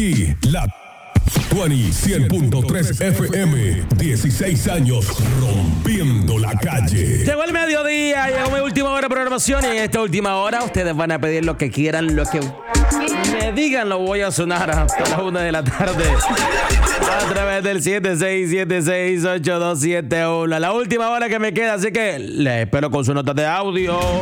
Y la 100.3 FM, 16 años rompiendo la calle. Llegó el mediodía, llegó mi última hora de programación y en esta última hora ustedes van a pedir lo que quieran, lo que me digan lo voy a sonar hasta las 1 de la tarde a través del 76768271. La última hora que me queda, así que les espero con su nota de audio.